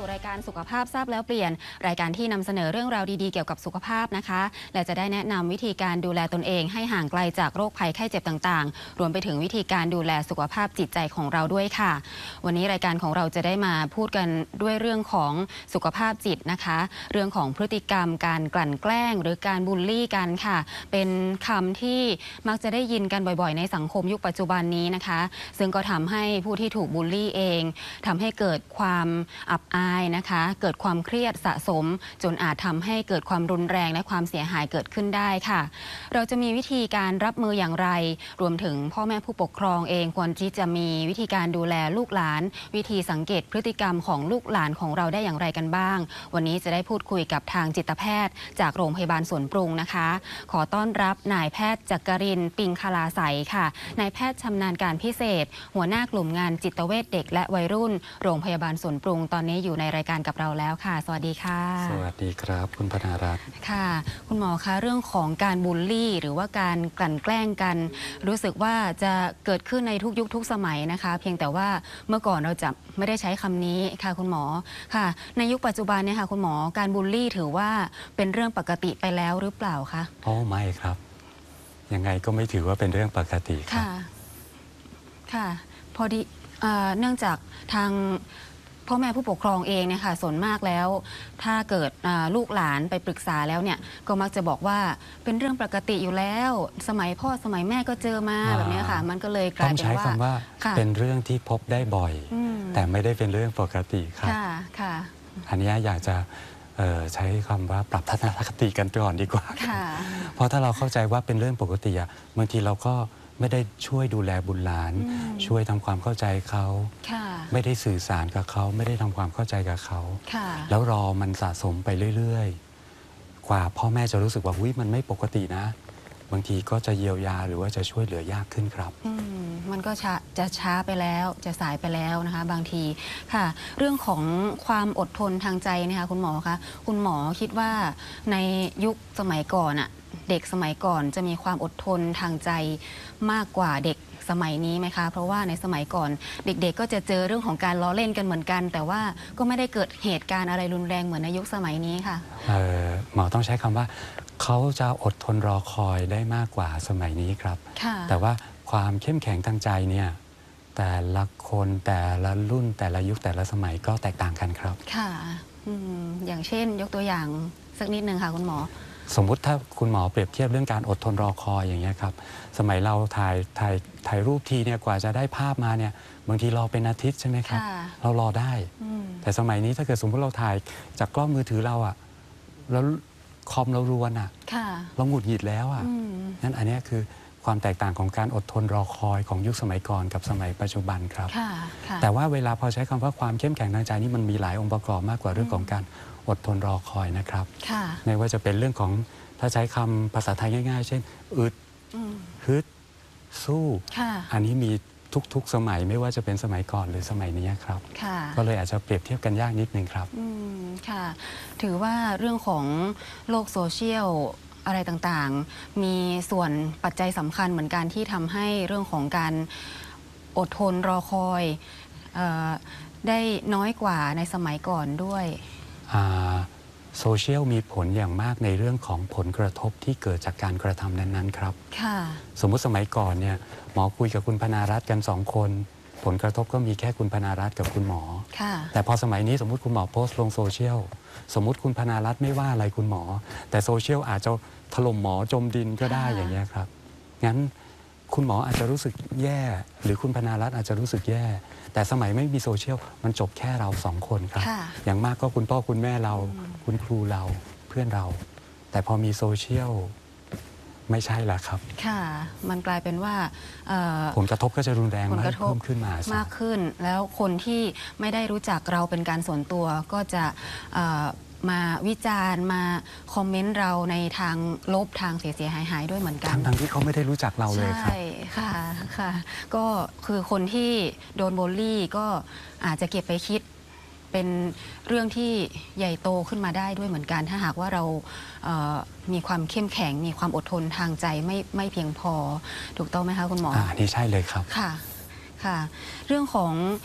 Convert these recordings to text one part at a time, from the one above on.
สู่รายการสุขภาพทราบแล้วเปลี่ยนรายการที่นำเสนอเรื่องราวดีๆเกี่ยวกับสุขภาพนะคะและจะได้แนะนำวิธีการดูแลตนเองให้ห่างไกลจากโรคภัยไข้เจ็บต่างๆรวมไปถึงวิธีการดูแลสุขภาพจิตใจของเราด้วยค่ะวันนี้รายการของเราจะได้มาพูดกันด้วยเรื่องของสุขภาพจิตนะคะเรื่องของพฤติกรรมการกลั่นแกล้งหรือการบูลลี่กันค่ะเป็นคำที่มักจะได้ยินกันบ่อยๆในสังคมยุคปัจจุบันนี้นะคะซึ่งก็ทำให้ผู้ที่ถูกบูลลี่เองทำให้เกิดความอับอายนะคะเกิดความเครียดสะสมจนอาจทำให้เกิดความรุนแรงและความเสียหายเกิดขึ้นได้ค่ะเราจะมีวิธีการรับมืออย่างไรรวมถึงพ่อแม่ผู้ปกครองเองควรที่จะมีวิธีการดูแลลูกหลานวิธีสังเกตพฤติกรรมของลูกหลานของเราได้อย่างไรกันบ้างวันนี้จะได้พูดคุยกับทางจิตแพทย์จากโรงพยาบาลสวนปรุงนะคะขอต้อนรับนายแพทย์จักรินทร์ปิงคลาไสยค่ะนายแพทย์ชำนาญการพิเศษหัวหน้ากลุ่มงานจิตเวชเด็กและวัยรุ่นโรงพยาบาลสวนปรุงตอนนี้อยู่ในรายการกับเราแล้วค่ะสวัสดีค่ะสวัสดีครับคุณพนารัตน์ค่ะคุณหมอคะเรื่องของการบูลลี่หรือว่าการกลั่นแกล้งกันรู้สึกว่าจะเกิดขึ้นในทุกยุคทุกสมัยนะคะเพียงแต่ว่าเมื่อก่อนเราจะไม่ได้ใช้คำนี้ค่ะคุณหมอค่ะในยุคปัจจุบันเนี่ยค่ะคุณหมอการบูลลี่ถือว่าเป็นเรื่องปกติไปแล้วหรือเปล่าคะอ๋อไม่ครับยังไงก็ไม่ถือว่าเป็นเรื่องปกติครับค่ะพอดีเนื่องจากทางพ่อแม่ผู้ปกครองเองเนี่ยค่ะส่วนมากแล้วถ้าเกิดลูกหลานไปปรึกษาแล้วเนี่ยก็มักจะบอกว่าเป็นเรื่องปกติอยู่แล้วสมัยพ่อสมัยแม่ก็เจอมาแบบนี้ค่ะมันก็เลยกลายเป็นว่าต้องใช้คำว่าเป็นเรื่องที่พบได้บ่อยแต่ไม่ได้เป็นเรื่องปกติครับค่ะอันนี้อยากจะใช้คำว่าปรับทัศนคติกันก่อนดีกว่าเพราะถ้าเราเข้าใจว่าเป็นเรื่องปกติอะบางทีเราก็ไม่ได้ช่วยดูแลบุตรหลานช่วยทำความเข้าใจเขาไม่ได้สื่อสารกับเขาไม่ได้ทำความเข้าใจกับเขาแล้วรอมันสะสมไปเรื่อยๆกว่าพ่อแม่จะรู้สึกว่ามันไม่ปกตินะบางทีก็จะเยียวยาหรือว่าจะช่วยเหลือยากขึ้นครับมันก็จะช้าไปแล้วจะสายไปแล้วนะคะบางทีค่ะเรื่องของความอดทนทางใจนะคะคุณหมอคะคุณหมอคิดว่าในยุคสมัยก่อนอะเด็กสมัยก่อนจะมีความอดทนทางใจมากกว่าเด็กสมัยนี้ไหมคะเพราะว่าในสมัยก่อนเด็กๆก็จะเจอเรื่องของการล้อเล่นกันเหมือนกันแต่ว่าก็ไม่ได้เกิดเหตุการณ์อะไรรุนแรงเหมือนในยุคสมัยนี้ค่ะหมอต้องใช้คำว่าเขาจะอดทนรอคอยได้มากกว่าสมัยนี้ครับแต่ว่าความเข้มแข็งทางใจเนี่ยแต่ละคนแต่ละรุ่นแต่ละยุคแต่ละสมัยก็แตกต่างกันครับค่ะอย่างเช่นยกตัวอย่างสักนิดนึงค่ะคุณหมอสมมุติถ้าคุณหมอเปรียบเทียบเรื่องการอดทนรอคอยอย่างเงี้ยครับสมัยเราถ่ายรูปทีเนี่ยกว่าจะได้ภาพมาเนี่ยบางทีรอเป็นอาทิตย์ใช่ไหมครับเรารอได้แต่สมัยนี้ถ้าเกิดสมมติเราถ่ายจากกล้องมือถือเราอะแล้วคอมเรารวนอะเราหงุดหงิดแล้วอะนั่นอันนี้คือความแตกต่างของการอดทนรอคอยของยุคสมัยก่อนกับสมัยปัจจุบันครับแต่ว่าเวลาพอใช้คำว่าความเข้มแข็งทางใจนี่มันมีหลายองค์ประกอบมากกว่าเรื่องของการอดทนรอคอยนะครับไม่ว่าจะเป็นเรื่องของถ้าใช้คำภาษาไทยง่ายๆเช่นอึดฮึดสู้อันนี้มีทุกๆสมัยไม่ว่าจะเป็นสมัยก่อนหรือสมัยนี้ครับก็เลยอาจจะเปรียบเทียบกันยากนิดนึงครับค่ะถือว่าเรื่องของโลกโซเชียลอะไรต่างๆมีส่วนปัจจัยสำคัญเหมือนกันที่ทำให้เรื่องของการอดทนรอคอยได้น้อยกว่าในสมัยก่อนด้วยโซเชียลมีผลอย่างมากในเรื่องของผลกระทบที่เกิดจากการกระทำนั้นๆครับสมมุติสมัยก่อนเนี่ยหมอคุยกับคุณพนารัตน์กัน2 คนผลกระทบก็มีแค่คุณพนารัตน์กับคุณหมอแต่พอสมัยนี้สมมุติคุณหมอโพสต์ลงโซเชียลสมมุติคุณพนารัตน์ไม่ว่าอะไรคุณหมอแต่โซเชียลอาจจะถล่มหมอจมดินก็ได้อย่างนี้ครับงั้นคุณหมออาจจะรู้สึกแย่หรือคุณพนารัตน์อาจจะรู้สึกแย่แต่สมัยไม่มีโซเชียลมันจบแค่เรา2 คนครับอย่างมากก็คุณพ่อคุณแม่เราคุณครูเราเพื่อนเราแต่พอมีโซเชียลไม่ใช่ละครับค่ะมันกลายเป็นว่าผลกระทบก็จะรุนแรงมากขึ้นมากขึ้นแล้วคนที่ไม่ได้รู้จักเราเป็นการส่วนตัวก็จะมาวิจารณ์มาคอมเมนต์เราในทางลบทางเสียหายด้วยเหมือนกันทั้งที่เขาไม่ได้รู้จักเราเลยครับใช่ค่ะก็คือคนที่โดนบูลลี่ก็อาจจะเก็บไปคิดเป็นเรื่องที่ใหญ่โตขึ้นมาได้ด้วยเหมือนกันถ้าหากว่าเรามีความเข้มแข็งมีความอดทนทางใจไม่เพียงพอถูกต้องไหมคะคุณหมอนี่ใช่เลยครับค่ะเรื่องของ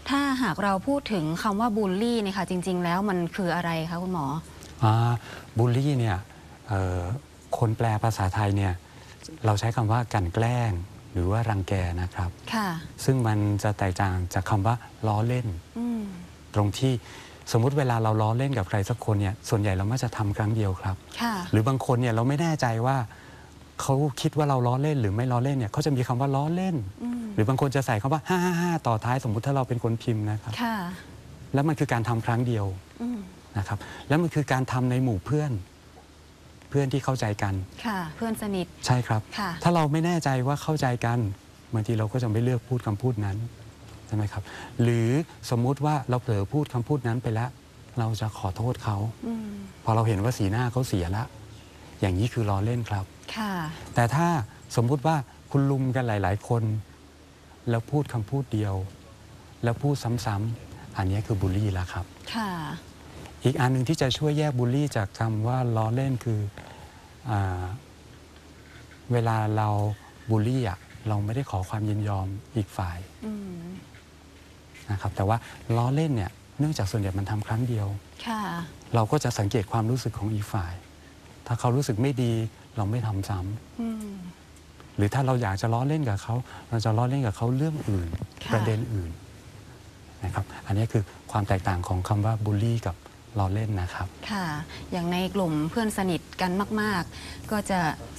ถ้าหากเราพูดถึงคำว่าบูลลี่เนี่ยค่ะจริง ๆ แล้วมันคืออะไรคะคุณหมอบูลลี่เนี่ยคนแปลภาษาไทยเนี่ยเราใช้คำว่ากลั่นแกล้งหรือว่ารังแกนะครับซึ่งมันจะแตกต่างจากคำว่าล้อเล่นตรงที่สมมุติเวลาเราล้อเล่นกับใครสักคนเนี่ยส่วนใหญ่เราไม่จะทำครั้งเดียวครับหรือบางคนเนี่ยเราไม่แน่ใจว่าเขาคิดว่าเราล้อเล่นหรือไม่ล้อเล่นเนี่ยเขาจะมีคำว่าล้อเล่นหรือบางคนจะใส่คำว่า555ต่อท้ายสมมุติถ้าเราเป็นคนพิมพ์นะครับแล้วมันคือการทำครั้งเดียวนะครับแล้วมันคือการทำในหมู่เพื่อนที่เข้าใจกันเพื่อนสนิทใช่ครับถ้าเราไม่แน่ใจว่าเข้าใจกันบางทีเราก็จะไม่เลือกพูดคำพูดนั้นใช่ไหมครับหรือสมมุติว่าเราเผลอพูดคำพูดนั้นไปแล้วเราจะขอโทษเขาพอเราเห็นว่าสีหน้าเขาเสียแล้วอย่างนี้คือล้อเล่นครับแต่ถ้าสมมุติว่าคุณลุมกันหลายๆคนแล้วพูดคำพูดเดียวแล้วพูดซ้ำๆอันนี้คือบูลลี่แล้วครับอีกอันหนึ่งที่จะช่วยแยกบูลลี่จากคำว่าล้อเล่นคือเวลาเราบูลลี่เราไม่ได้ขอความยินยอมอีกฝ่ายนะครับแต่ว่าล้อเล่นเนี่ยเนื่องจากส่วนใหญ่มันทำครั้งเดียวเราก็จะสังเกตความรู้สึกของอีกฝ่ายถ้าเขารู้สึกไม่ดีเราไม่ทำซ้ำหรือถ้าเราอยากจะล้อเล่นกับเขาเราจะล้อเล่นกับเขาเรื่องอื่นประเด็นอื่นนะครับอันนี้คือความแตกต่างของคำว่าบูลลี่กับล้อเล่นนะครับอย่างในกลุ่มเพื่อนสนิทกันมากๆก็จะ